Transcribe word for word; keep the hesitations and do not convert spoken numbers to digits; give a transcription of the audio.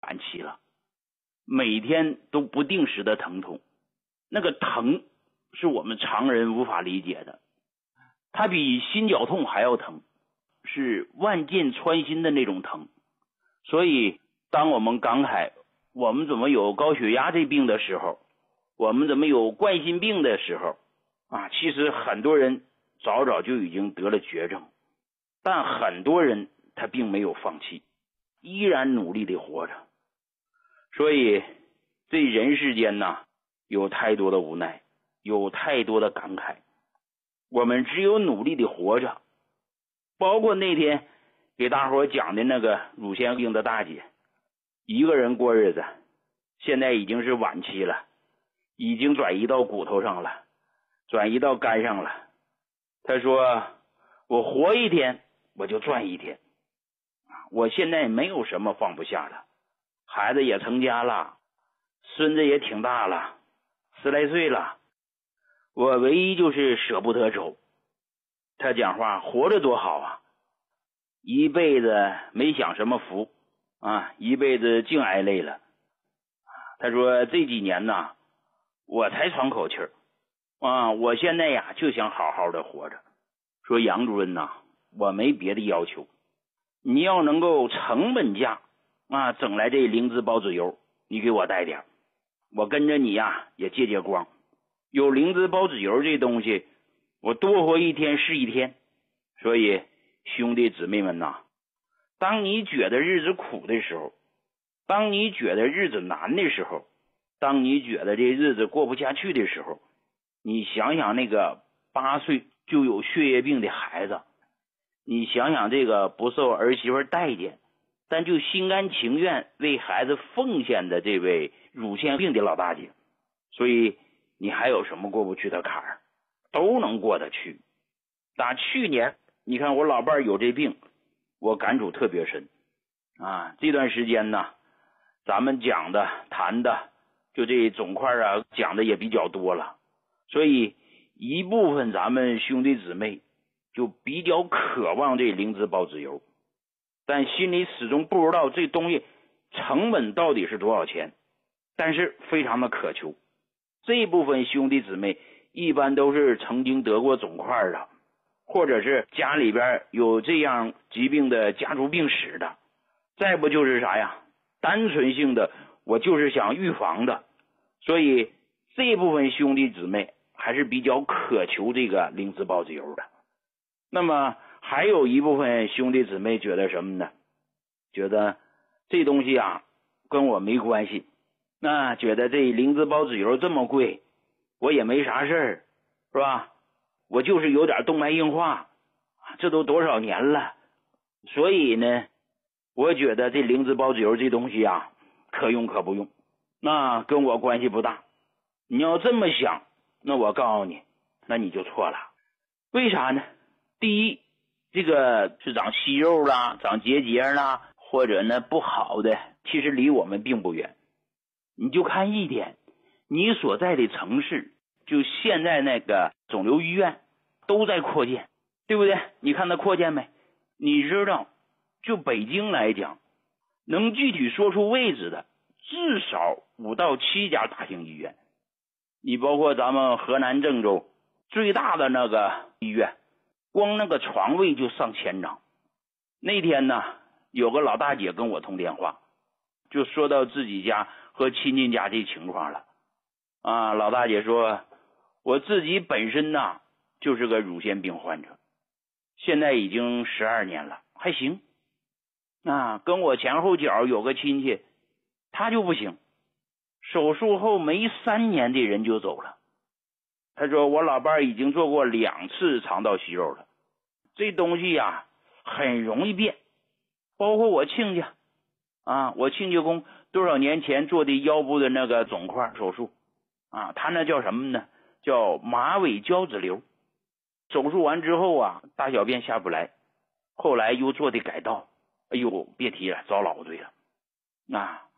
晚期了，每天都不定时的疼痛，那个疼是我们常人无法理解的，它比心绞痛还要疼，是万箭穿心的那种疼。所以当我们感慨我们怎么有高血压这病的时候，我们怎么有冠心病的时候啊，其实很多人早早就已经得了绝症，但很多人他并没有放弃，依然努力的活着。所以这人世间呢，有太多的无奈，有太多的感慨，我们只有努力的活着。包括那天给大伙讲的那个乳腺病的大姐，一个人过日子，现在已经是晚期了，已经转移到骨头上了，转移到肝上了。她说我活一天我就赚一天，我现在没有什么放不下了，孩子也成家了，孙子也挺大了，十来岁了，我唯一就是舍不得走。他讲话活着多好啊，一辈子没享什么福啊，一辈子净挨累了。他说这几年呢，我才喘口气儿啊，我现在呀就想好好的活着。说杨主任呐，我没别的要求，你要能够成本价啊整来这灵芝孢子油，你给我带点，我跟着你呀也借借光。有灵芝孢子油这东西，我多活一天是一天。所以兄弟姊妹们呐，当你觉得日子苦的时候，当你觉得日子难的时候，当你觉得这日子过不下去的时候，你想想那个八岁就有血液病的孩子，你想想这个不受儿媳妇待见但就心甘情愿为孩子奉献的这位乳腺病的老大姐，所以你还有什么过不去的坎儿，都能过得去。打去年你看我老伴儿有这病，我感触特别深啊。这段时间呢，咱们讲的谈的就这肿块啊讲的也比较多了，所以一部分咱们兄弟姊妹就比较渴望这灵芝孢子油，但心里始终不知道这东西成本到底是多少钱，但是非常的渴求。这部分兄弟姊妹一般都是曾经得过肿块的，或者是家里边有这样疾病的家族病史的，再不就是啥呀，单纯性的我就是想预防的。所以这部分兄弟姊妹还是比较渴求这个灵芝孢子油的。那么还有一部分兄弟姊妹觉得什么呢？觉得这东西啊跟我没关系，那觉得这灵芝孢子油这么贵，我也没啥事儿，是吧？我就是有点动脉硬化，这都多少年了，所以呢，我觉得这灵芝孢子油这东西啊，可用可不用，那跟我关系不大。你要这么想，那我告诉你，那你就错了。为啥呢？第一，这个是长息肉啦，长结节啦，或者呢不好的，其实离我们并不远。你就看一点，你所在的城市，就现在那个肿瘤医院都在扩建，对不对？你看它扩建没？你知道就北京来讲，能具体说出位置的至少五到七家大型医院。你包括咱们河南郑州最大的那个医院，光那个床位就上千张。那天呢，有个老大姐跟我通电话，就说到自己家和亲戚家这情况了啊。老大姐说，我自己本身呢就是个乳腺病患者，现在已经十二年了，还行啊。跟我前后脚有个亲戚，他就不行，手术后没三年的人就走了。他说我老伴已经做过两次肠道息肉了，这东西呀、啊、很容易变。包括我亲家啊，我亲家公多少年前做的腰部的那个肿块手术啊，他那叫什么呢？叫马尾胶质瘤。手术完之后啊，大小便下不来，后来又做的改道，哎呦别提了，遭老罪了啊。